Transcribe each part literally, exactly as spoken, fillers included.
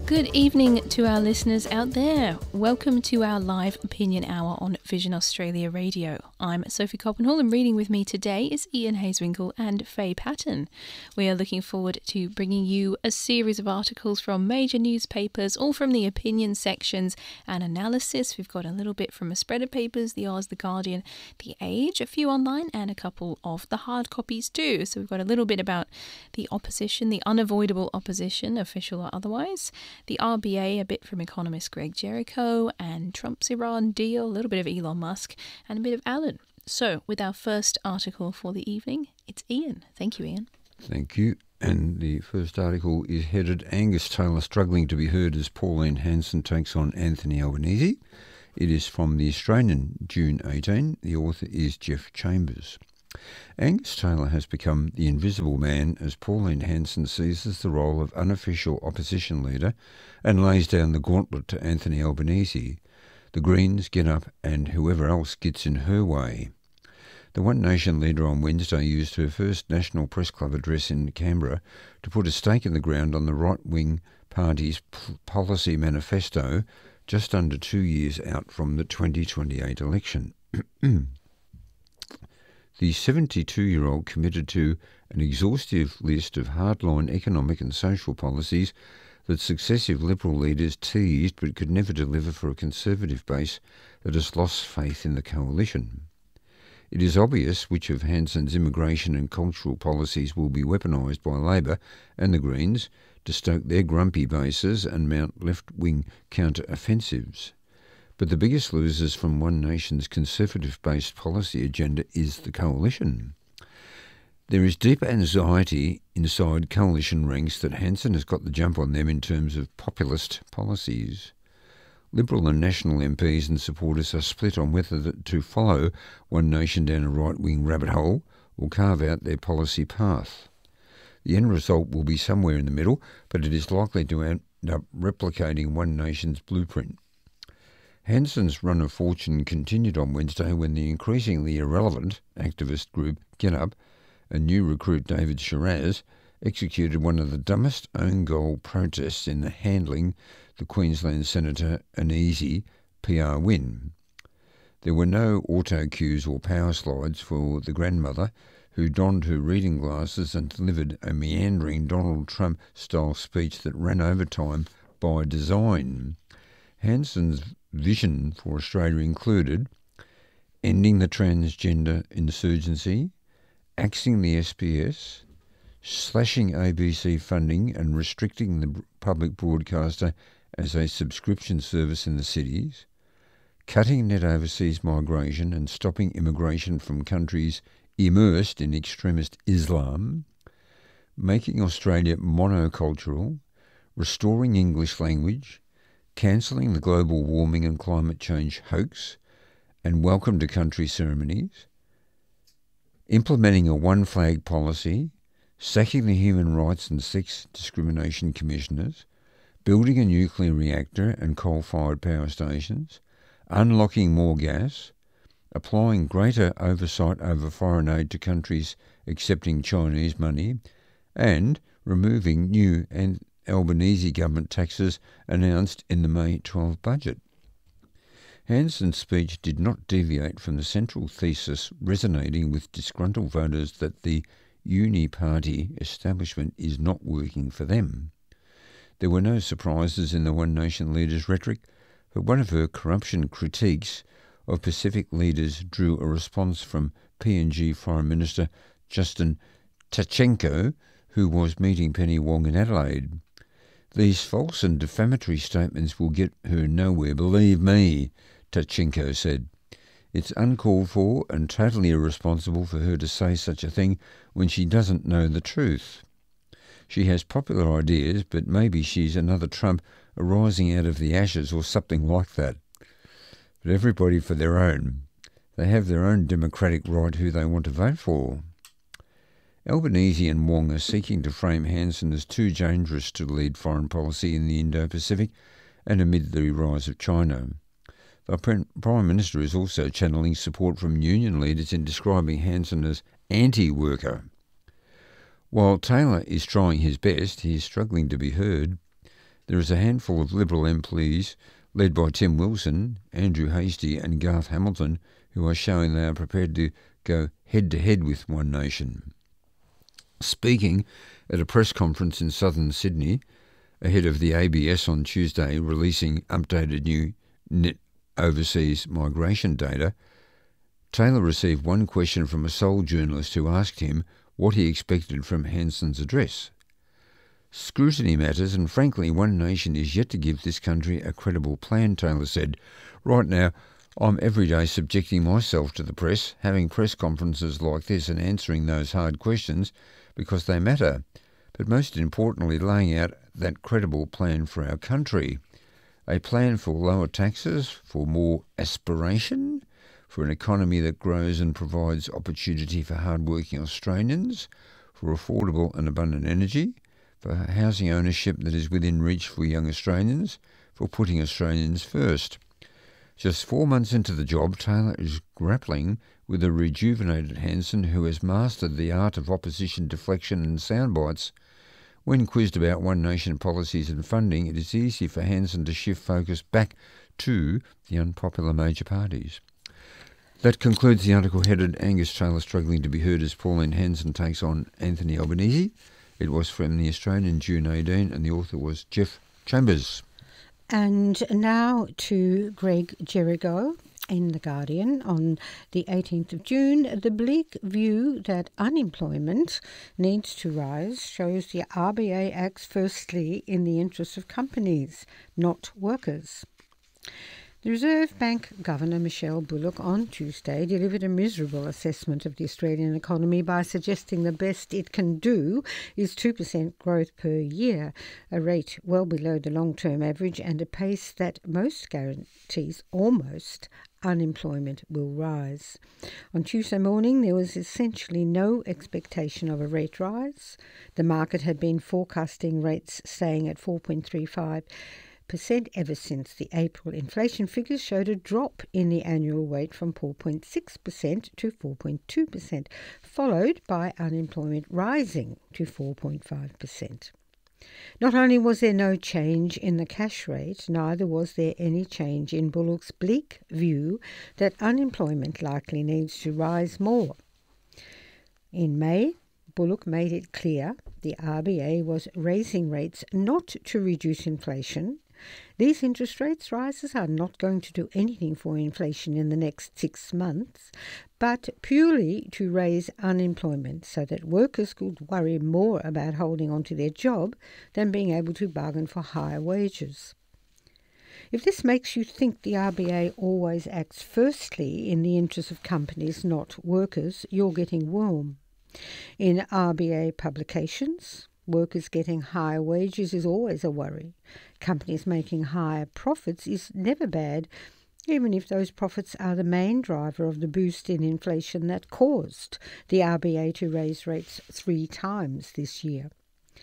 Good evening to our listeners out there. Welcome to our live opinion hour on Vision Australia Radio. I'm Sophie Coppenhall, and reading with me today is Ian Hazewinkle and Faye Patton. We are looking forward to bringing you a series of articles from major newspapers, all from the opinion sections and analysis. We've got a little bit from a spread of papers, the Oz, the Guardian, the Age, a few online, and a couple of the hard copies too. So we've got a little bit about the opposition, the unavoidable opposition, official or otherwise. The R B A, a bit from economist Greg Jericho, and Trump's Iran deal, a little bit of Elon Musk, and a bit of Alan. So, with our first article for the evening, it's Ian. Thank you, Ian. Thank you. And the first article is headed Angus Taylor struggling to be heard as Pauline Hanson takes on Anthony Albanese. It is from the Australian, June eighteenth. The author is Jeff Chambers. Angus Taylor has become the invisible man as Pauline Hanson seizes the role of unofficial opposition leader and lays down the gauntlet to Anthony Albanese. The Greens, Get Up and whoever else gets in her way. The One Nation leader on Wednesday used her first National Press Club address in Canberra to put a stake in the ground on the right-wing party's p- policy manifesto just under two years out from the twenty twenty-eight election. The seventy-two-year-old committed to an exhaustive list of hardline economic and social policies that successive Liberal leaders teased but could never deliver for a Conservative base that has lost faith in the coalition. It is obvious which of Hanson's immigration and cultural policies will be weaponised by Labor and the Greens to stoke their grumpy bases and mount left-wing counter-offensives. But the biggest losers from One Nation's Conservative-based policy agenda is the coalition. There is deep anxiety inside coalition ranks that Hanson has got the jump on them in terms of populist policies. Liberal and National M Ps and supporters are split on whether to follow One Nation down a right-wing rabbit hole or carve out their policy path. The end result will be somewhere in the middle, but it is likely to end up replicating One Nation's blueprint. Hanson's run of fortune continued on Wednesday when the increasingly irrelevant activist group Get Up and new recruit David Shiraz executed one of the dumbest own-goal protests in the handling the Queensland Senator Albanese P R win. There were no auto cues or power slides for the grandmother who donned her reading glasses and delivered a meandering Donald Trump-style speech that ran over time by design. Hanson's vision for Australia included ending the transgender insurgency, axing the S B S, slashing A B C funding and restricting the public broadcaster as a subscription service in the cities, cutting net overseas migration and stopping immigration from countries immersed in extremist Islam, making Australia monocultural, restoring English language, cancelling the global warming and climate change hoax and welcome to country ceremonies, implementing a one-flag policy, sacking the human rights and sex discrimination commissioners, building a nuclear reactor and coal-fired power stations, unlocking more gas, applying greater oversight over foreign aid to countries accepting Chinese money, and removing new and Albanese government taxes announced in the May twelfth budget. Hanson's speech did not deviate from the central thesis resonating with disgruntled voters that the uni-party establishment is not working for them. There were no surprises in the One Nation leader's rhetoric, but one of her corruption critiques of Pacific leaders drew a response from P N G Foreign Minister Justin Tachenko, who was meeting Penny Wong in Adelaide. These false and defamatory statements will get her nowhere, believe me, Tachenko said. It's uncalled for and totally irresponsible for her to say such a thing when she doesn't know the truth. She has popular ideas, but maybe she's another Trump arising out of the ashes or something like that. But everybody for their own. They have their own democratic right who they want to vote for. Albanese and Wong are seeking to frame Hanson as too dangerous to lead foreign policy in the Indo-Pacific and amid the rise of China. The Prime Minister is also channeling support from union leaders in describing Hanson as anti-worker. While Taylor is trying his best, he is struggling to be heard. There is a handful of Liberal M Ps, led by Tim Wilson, Andrew Hastie and Garth Hamilton, who are showing they are prepared to go head-to-head with One Nation. Speaking at a press conference in southern Sydney, ahead of the A B S on Tuesday releasing updated new net overseas migration data, Taylor received one question from a sole journalist who asked him what he expected from Hanson's address. Scrutiny matters, and frankly, One Nation is yet to give this country a credible plan, Taylor said. Right now, I'm every day subjecting myself to the press, having press conferences like this and answering those hard questions because they matter, but most importantly, laying out that credible plan for our country. A plan for lower taxes, for more aspiration, for an economy that grows and provides opportunity for hard-working Australians, for affordable and abundant energy, for housing ownership that is within reach for young Australians, for putting Australians first. Just four months into the job, Taylor is grappling with a rejuvenated Hanson who has mastered the art of opposition deflection and soundbites. When quizzed about One Nation policies and funding, it is easy for Hanson to shift focus back to the unpopular major parties. That concludes the article headed Angus Taylor struggling to be heard as Pauline Hanson takes on Anthony Albanese. It was from The Australian, June eighteenth, and the author was Jeff Chambers. And now to Greg Jericho in The Guardian on the eighteenth of June. The bleak view that unemployment needs to rise shows the R B A acts firstly in the interests of companies, not workers. The Reserve Bank Governor Michelle Bullock on Tuesday delivered a miserable assessment of the Australian economy by suggesting the best it can do is two percent growth per year, a rate well below the long-term average and a pace that most guarantees almost unemployment will rise. On Tuesday morning, there was essentially no expectation of a rate rise. The market had been forecasting rates staying at four point three five percent ever since the April inflation figures showed a drop in the annual rate from four point six percent to four point two percent, followed by unemployment rising to four point five percent. Not only was there no change in the cash rate, neither was there any change in Bullock's bleak view that unemployment likely needs to rise more. In May, Bullock made it clear the R B A was raising rates not to reduce inflation. These interest rates rises are not going to do anything for inflation in the next six months, but purely to raise unemployment so that workers could worry more about holding on to their job than being able to bargain for higher wages. If this makes you think the R B A always acts firstly in the interests of companies, not workers, you're getting warm. In R B A publications, workers getting higher wages is always a worry. Companies making higher profits is never bad, even if those profits are the main driver of the boost in inflation that caused the R B A to raise rates three times this year.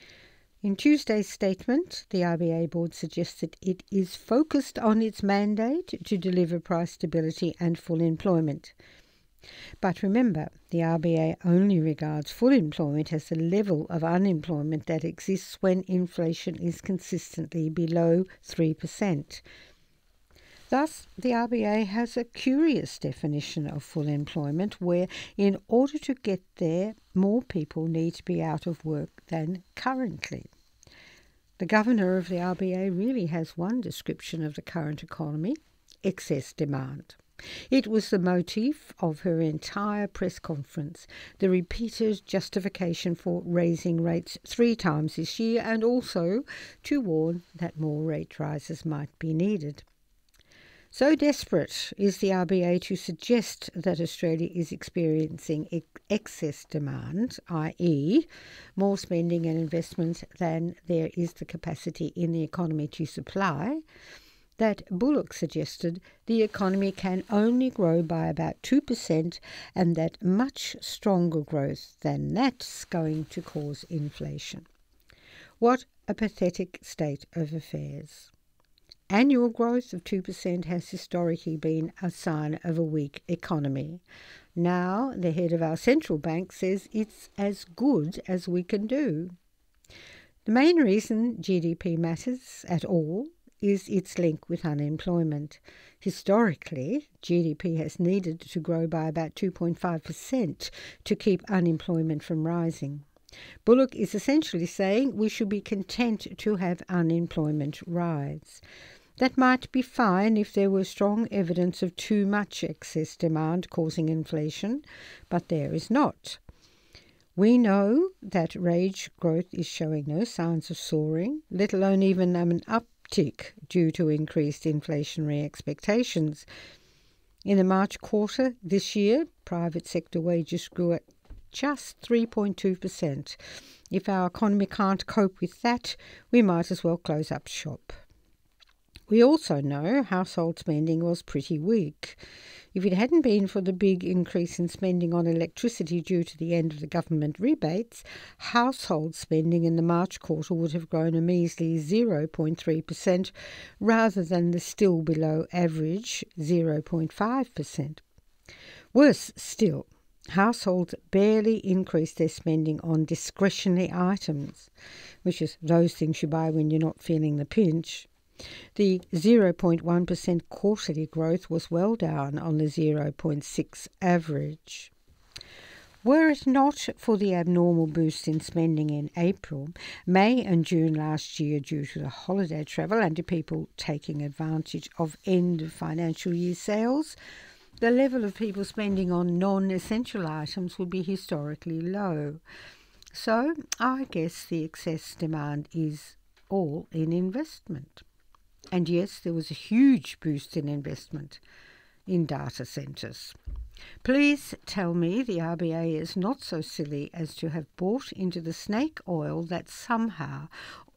In Tuesday's statement, the R B A board suggested it is focused on its mandate to deliver price stability and full employment. But remember, the R B A only regards full employment as the level of unemployment that exists when inflation is consistently below three percent. Thus, the R B A has a curious definition of full employment where, in order to get there, more people need to be out of work than currently. The governor of the R B A really has one description of the current economy: excess demand. It was the motif of her entire press conference, the repeated justification for raising rates three times this year, and also to warn that more rate rises might be needed. So desperate is the R B A to suggest that Australia is experiencing ex- excess demand, that is more spending and investment than there is the capacity in the economy to supply, that Bullock suggested the economy can only grow by about two percent and that much stronger growth than that's going to cause inflation. What a pathetic state of affairs. Annual growth of two percent has historically been a sign of a weak economy. Now the head of our central bank says it's as good as we can do. The main reason G D P matters at all is its link with unemployment. Historically, G D P has needed to grow by about two point five percent to keep unemployment from rising. Bullock is essentially saying we should be content to have unemployment rise. That might be fine if there were strong evidence of too much excess demand causing inflation, but there is not. We know that wage growth is showing no signs of soaring, let alone even an uptick due to increased inflationary expectations. In the March quarter this year, private sector wages grew at just three point two percent. If our economy can't cope with that, we might as well close up shop. We also know household spending was pretty weak. If it hadn't been for the big increase in spending on electricity due to the end of the government rebates, household spending in the March quarter would have grown a measly zero point three percent rather than the still below average zero point five percent. Worse still, households barely increased their spending on discretionary items, which is those things you buy when you're not feeling the pinch. The zero point one percent quarterly growth was well down on the zero point six average. Were it not for the abnormal boost in spending in April, May and June last year due to the holiday travel and to people taking advantage of end-of-financial year sales, the level of people spending on non-essential items would be historically low. So I guess the excess demand is all in investment. And yes, there was a huge boost in investment in data centres. Please tell me the R B A is not so silly as to have bought into the snake oil that somehow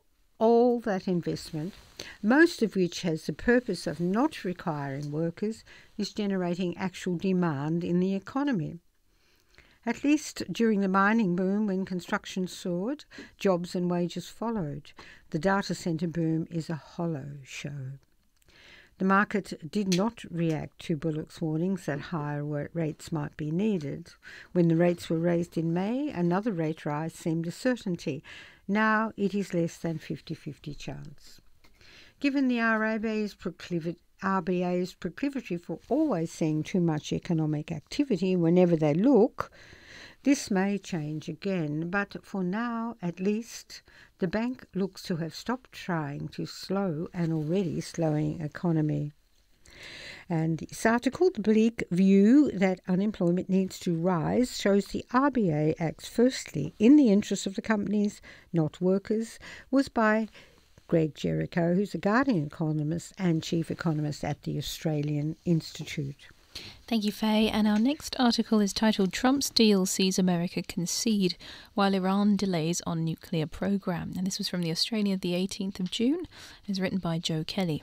all that investment, most of which has the purpose of not requiring workers, is generating actual demand in the economy. At least during the mining boom, when construction soared, jobs and wages followed. The data centre boom is a hollow show. The market did not react to Bullock's warnings that higher rates might be needed. When the rates were raised in May, another rate rise seemed a certainty. Now it is less than fifty-fifty chance. Given the R B A's proclivity, R B A's proclivity for always seeing too much economic activity whenever they look, this may change again, but for now, at least, the bank looks to have stopped trying to slow an already slowing economy. And this article, The Bleak View That Unemployment Needs to Rise, shows the R B A acts firstly in the interests of the companies, not workers, was by Greg Jericho, who's a Guardian economist and chief economist at the Australian Institute. Thank you, Faye. And our next article is titled Trump's Deal Sees America Concede While Iran Delays on Nuclear Program. And this was from the Australian of the eighteenth of June. It's written by Joe Kelly.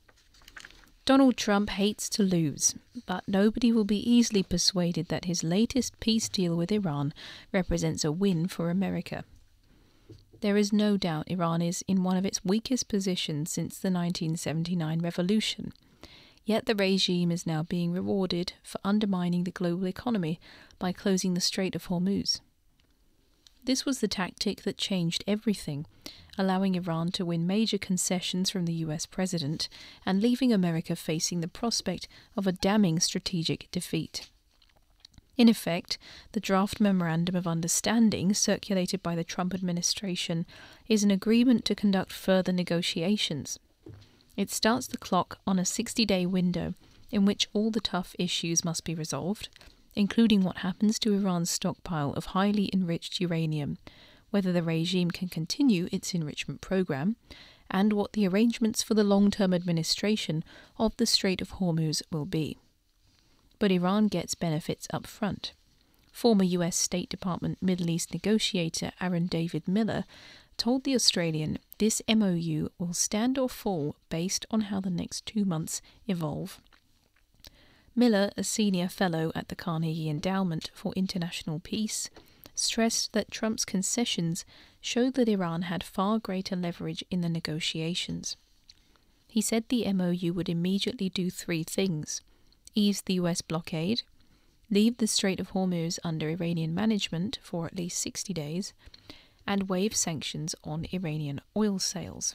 Donald Trump hates to lose, but nobody will be easily persuaded that his latest peace deal with Iran represents a win for America. There is no doubt Iran is in one of its weakest positions since the nineteen seventy-nine revolution. Yet the regime is now being rewarded for undermining the global economy by closing the Strait of Hormuz. This was the tactic that changed everything, allowing Iran to win major concessions from the U S president and leaving America facing the prospect of a damning strategic defeat. In effect, the draft Memorandum of Understanding circulated by the Trump administration is an agreement to conduct further negotiations. It starts the clock on a sixty-day window in which all the tough issues must be resolved, including what happens to Iran's stockpile of highly enriched uranium, whether the regime can continue its enrichment program, and what the arrangements for the long-term administration of the Strait of Hormuz will be. But Iran gets benefits up front. Former U S State Department Middle East negotiator Aaron David Miller told The Australian this M O U will stand or fall based on how the next two months evolve. Miller, a senior fellow at the Carnegie Endowment for International Peace, stressed that Trump's concessions showed that Iran had far greater leverage in the negotiations. He said the M O U would immediately do three things: ease the U S blockade, leave the Strait of Hormuz under Iranian management for at least sixty days, and waive sanctions on Iranian oil sales.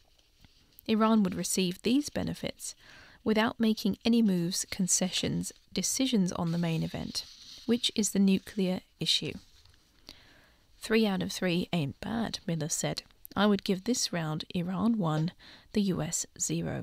Iran would receive these benefits without making any moves, concessions, decisions on the main event, which is the nuclear issue. Three out of three ain't bad, Miller said. I would give this round Iran one, the U S zero.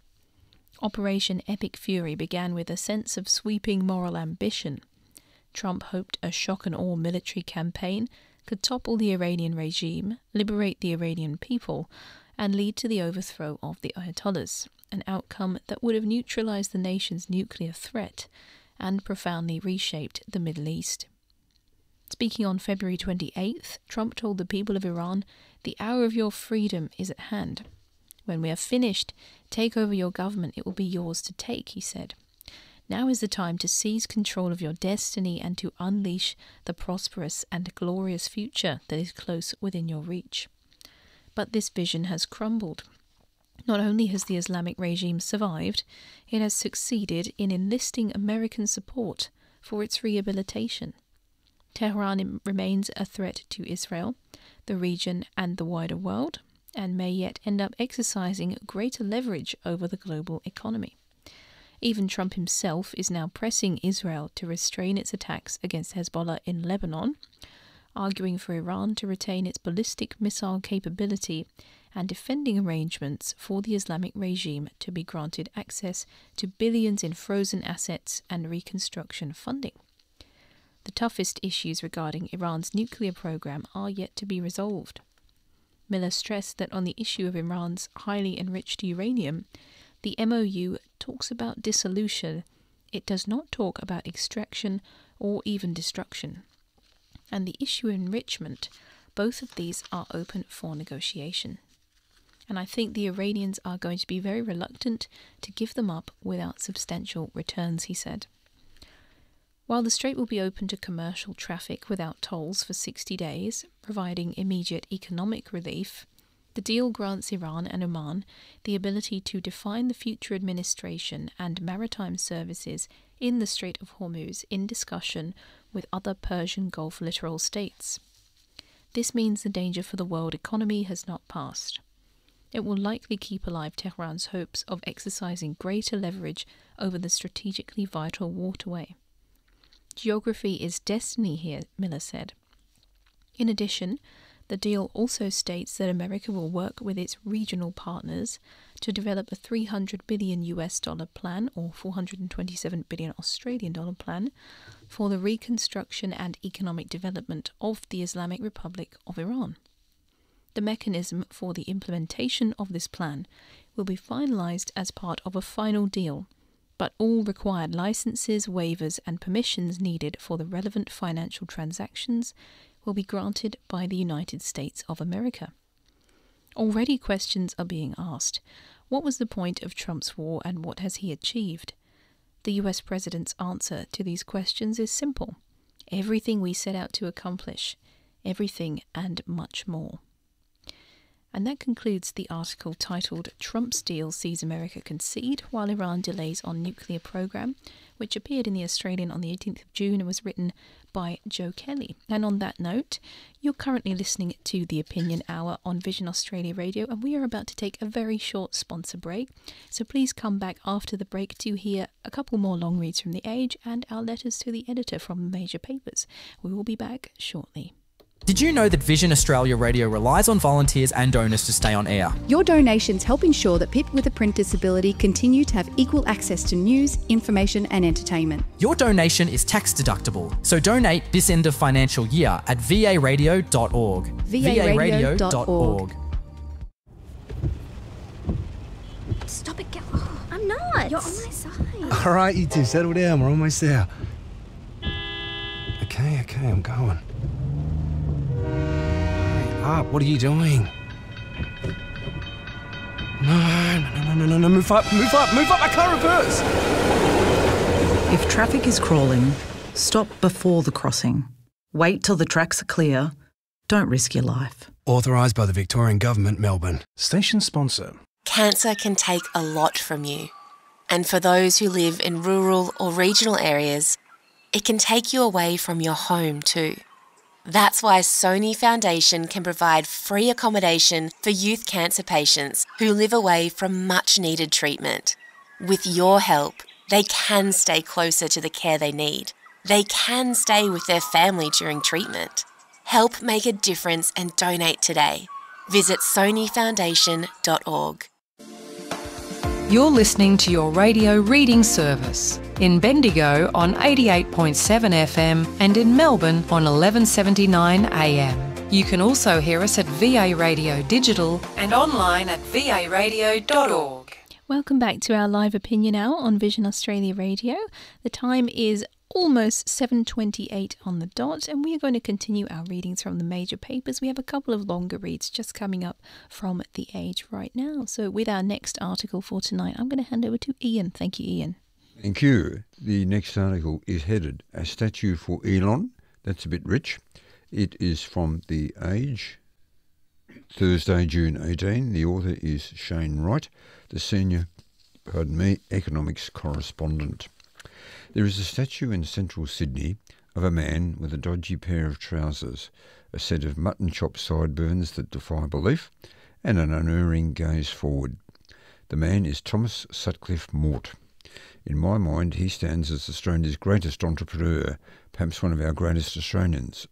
Operation Epic Fury began with a sense of sweeping moral ambition. Trump hoped a shock-and-awe military campaign could topple the Iranian regime, liberate the Iranian people, and lead to the overthrow of the Ayatollahs, an outcome that would have neutralized the nation's nuclear threat and profoundly reshaped the Middle East. Speaking on February twenty-eighth, Trump told the people of Iran, "The hour of your freedom is at hand. When we are finished, take over your government. It will be yours to take," he said. Now is the time to seize control of your destiny and to unleash the prosperous and glorious future that is close within your reach. But this vision has crumbled. Not only has the Islamic regime survived, it has succeeded in enlisting American support for its rehabilitation. Tehran remains a threat to Israel, the region and the wider world, and may yet end up exercising greater leverage over the global economy. Even Trump himself is now pressing Israel to restrain its attacks against Hezbollah in Lebanon, arguing for Iran to retain its ballistic missile capability and defending arrangements for the Islamic regime to be granted access to billions in frozen assets and reconstruction funding. The toughest issues regarding Iran's nuclear program are yet to be resolved. Miller stressed that on the issue of Iran's highly enriched uranium, the M O U talks about dissolution. It does not talk about extraction or even destruction. And the issue of enrichment, both of these are open for negotiation. And I think the Iranians are going to be very reluctant to give them up without substantial returns, he said. While the strait will be open to commercial traffic without tolls for sixty days, providing immediate economic relief, the deal grants Iran and Oman the ability to define the future administration and maritime services in the Strait of Hormuz in discussion with other Persian Gulf littoral states. This means the danger for the world economy has not passed. It will likely keep alive Tehran's hopes of exercising greater leverage over the strategically vital waterway. Geography is destiny here, Miller said. In addition, the deal also states that America will work with its regional partners to develop a three hundred billion U S dollar plan, or four hundred twenty-seven billion Australian dollar plan, for the reconstruction and economic development of the Islamic Republic of Iran. The mechanism for the implementation of this plan will be finalized as part of a final deal, but all required licenses, waivers, and permissions needed for the relevant financial transactions will be granted by the United States of America. Already questions are being asked. What was the point of Trump's war and what has he achieved? The U S president's answer to these questions is simple. Everything we set out to accomplish. Everything and much more. And that concludes the article titled "Trump's Deal Sees America Concede While Iran Delays on Nuclear Program," which appeared in The Australian on the eighteenth of June and was written by Joe Kelly. And on that note, you're currently listening to The Opinion Hour on Vision Australia Radio, and we are about to take a very short sponsor break. So please come back after the break to hear a couple more long reads from The Age and our letters to the editor from major papers. We will be back shortly. Did you know that Vision Australia Radio relies on volunteers and donors to stay on air? Your donations help ensure that people with a print disability continue to have equal access to news, information and entertainment. Your donation is tax deductible, so donate this end of financial year at v a radio dot org. v a radio dot org. Stop it, get oh, I'm not. You're on my side. All right, you two, settle down. We're almost there. Okay, okay, I'm going. Up. What are you doing? No, no, no, no, no, no, move up, move up, move up, I can't reverse! If traffic is crawling, stop before the crossing. Wait till the tracks are clear. Don't risk your life. Authorised by the Victorian Government, Melbourne. Station sponsor. Cancer can take a lot from you. And for those who live in rural or regional areas, it can take you away from your home too. That's why Sony Foundation can provide free accommodation for youth cancer patients who live away from much-needed treatment. With your help, they can stay closer to the care they need. They can stay with their family during treatment. Help make a difference and donate today. Visit sony foundation dot org. You're listening to your radio reading service in Bendigo on eighty-eight point seven F M and in Melbourne on eleven seventy-nine A M. You can also hear us at V A Radio Digital and online at v a radio dot org. Welcome back to our live opinion hour on Vision Australia Radio. The time is almost seven twenty-eight on the dot, and we are going to continue our readings from the major papers. We have a couple of longer reads just coming up from The Age right now. So with our next article for tonight, I'm going to hand over to Ian. Thank you, Ian. Thank you. The next article is headed A Statue for Elon. That's a bit rich. It is from The Age, Thursday, June eighteenth. The author is Shane Wright, the senior, pardon me, economics correspondent. There is a statue in central Sydney of a man with a dodgy pair of trousers, a set of mutton chop sideburns that defy belief, and an unerring gaze forward. The man is Thomas Sutcliffe Mort. In my mind, he stands as Australia's greatest entrepreneur, perhaps one of our greatest Australians.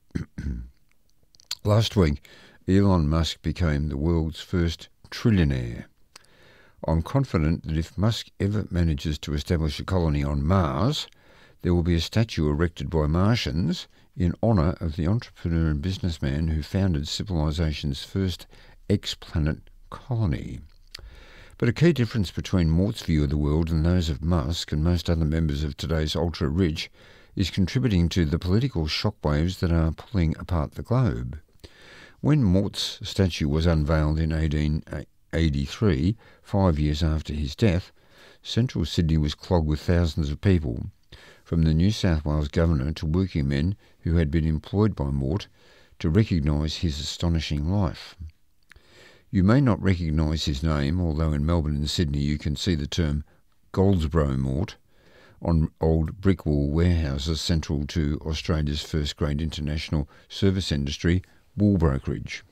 Last week, Elon Musk became the world's first trillionaire. I'm confident that if Musk ever manages to establish a colony on Mars, there will be a statue erected by Martians in honour of the entrepreneur and businessman who founded civilization's first ex-planet colony. But a key difference between Mort's view of the world and those of Musk and most other members of today's ultra-rich is contributing to the political shockwaves that are pulling apart the globe. When Mort's statue was unveiled in eighteen eighty-three, five years after his death, central Sydney was clogged with thousands of people, from the New South Wales Governor to working men who had been employed by Mort to recognise his astonishing life. You may not recognise his name, although in Melbourne and Sydney you can see the term Goldsboro Mort on old brick wall warehouses central to Australia's first great international service industry, wool brokerage.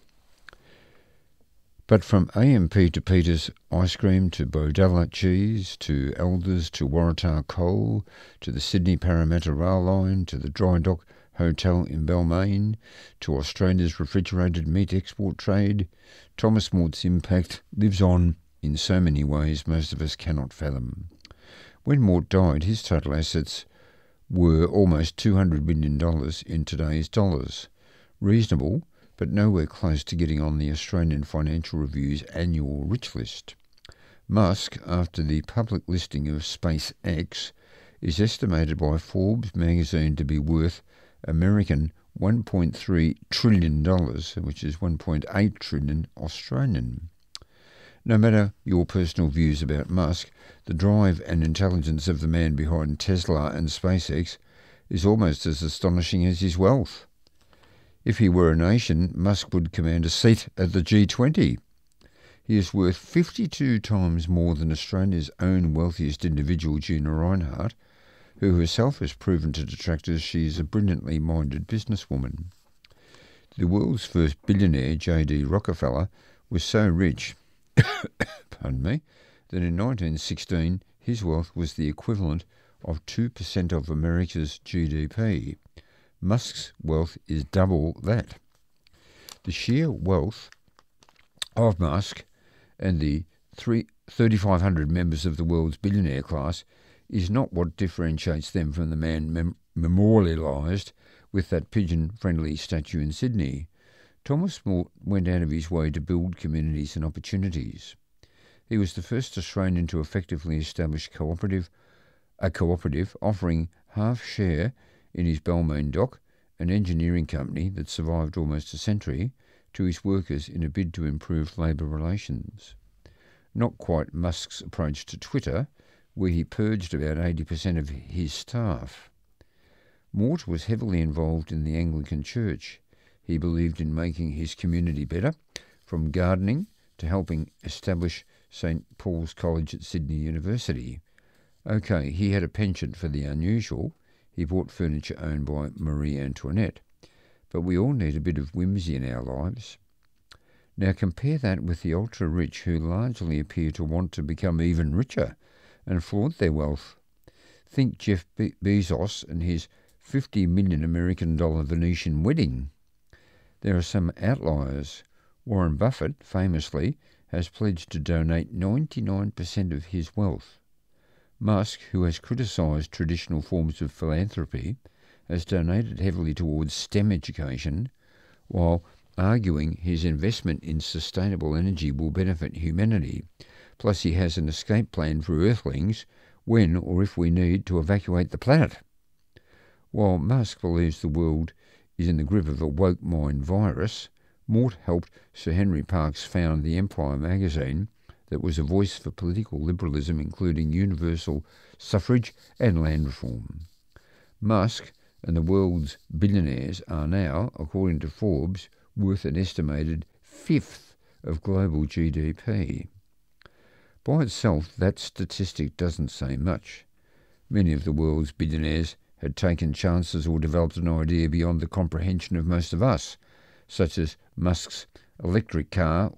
But from A M P to Peters ice cream to Bodella cheese to Elders to Waratah coal to the Sydney Parramatta rail line to the Dry Dock Hotel in Balmain to Australia's refrigerated meat export trade, Thomas Mort's impact lives on in so many ways most of us cannot fathom. When Mort died, his total assets were almost two hundred billion dollars in today's dollars. Reasonable, but nowhere close to getting on the Australian Financial Review's annual rich list. Musk, after the public listing of SpaceX, is estimated by Forbes magazine to be worth American one point three trillion dollars, which is one point eight trillion dollars Australian. No matter your personal views about Musk, the drive and intelligence of the man behind Tesla and SpaceX is almost as astonishing as his wealth. If he were a nation, Musk would command a seat at the G twenty. He is worth fifty-two times more than Australia's own wealthiest individual, Gina Rinehart, who herself has proven to detractors she is a brilliantly minded businesswoman. The world's first billionaire, J D Rockefeller, was so rich pardon me, that in nineteen sixteen his wealth was the equivalent of two percent of America's G D P. Musk's wealth is double that. The sheer wealth of Musk and the thirty-five hundred members of the world's billionaire class is not what differentiates them from the man mem- memorialised with that pigeon-friendly statue in Sydney. Thomas Mort went out of his way to build communities and opportunities. He was the first Australian to effectively establish cooperative, a cooperative offering half share in his Balmain dock, an engineering company that survived almost a century, to his workers in a bid to improve labour relations. Not quite Musk's approach to Twitter, where he purged about eighty percent of his staff. Mort was heavily involved in the Anglican Church. He believed in making his community better, from gardening to helping establish Saint Paul's College at Sydney University. OK, he had a penchant for the unusual. He bought furniture owned by Marie Antoinette. but we all need a bit of whimsy in our lives. Now compare that with the ultra-rich who largely appear to want to become even richer and flaunt their wealth. Think Jeff Be- Bezos and his fifty million American dollar Venetian wedding. There are some outliers. Warren Buffett, famously, has pledged to donate ninety-nine percent of his wealth. Musk, who has criticised traditional forms of philanthropy, has donated heavily towards STEM education, while arguing his investment in sustainable energy will benefit humanity. Plus he has an escape plan for Earthlings when or if we need to evacuate the planet. While Musk believes the world is in the grip of a woke mind virus, Mort helped Sir Henry Parkes found the Empire magazine that was a voice for political liberalism, including universal suffrage and land reform. Musk and the world's billionaires are now, according to Forbes, worth an estimated fifth of global G D P. By itself, that statistic doesn't say much. Many of the world's billionaires had taken chances or developed an idea beyond the comprehension of most of us, such as Musk's electric car